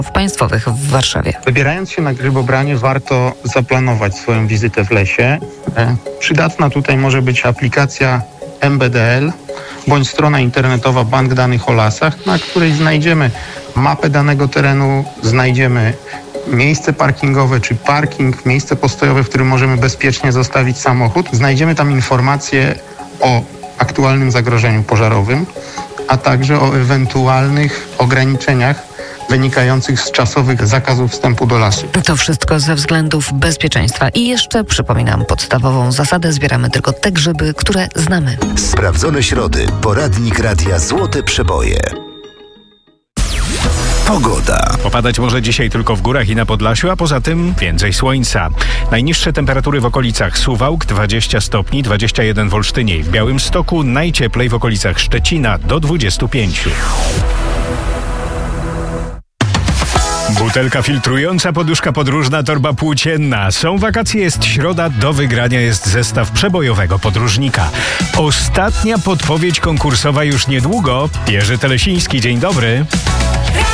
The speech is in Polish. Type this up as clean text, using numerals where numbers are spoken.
państwowych w Warszawie. Wybierając się na grzybobranie, warto zaplanować swoją wizytę w lesie. Przydatna tutaj może być aplikacja MBDL bądź strona internetowa Bank Danych o Lasach, na której znajdziemy mapę danego terenu, znajdziemy miejsce parkingowe czy parking, miejsce postojowe, w którym możemy bezpiecznie zostawić samochód. Znajdziemy tam informacje o aktualnym zagrożeniu pożarowym, a także o ewentualnych ograniczeniach wynikających z czasowych zakazów wstępu do lasu. To wszystko ze względów bezpieczeństwa. I jeszcze przypominam podstawową zasadę: zbieramy tylko te grzyby, które znamy. Sprawdzone środy. Poradnik Radia Złote Przeboje. Pogoda. Popadać może dzisiaj tylko w górach i na Podlasiu, a poza tym więcej słońca. Najniższe temperatury w okolicach Suwałk 20 stopni, 21 w Olsztynie i w Białymstoku, najcieplej w okolicach Szczecina do 25. Butelka filtrująca, poduszka podróżna, torba płócienna. Są wakacje, jest środa, do wygrania jest zestaw przebojowego podróżnika. Ostatnia podpowiedź konkursowa już niedługo. Jerzy Telesiński, dzień dobry.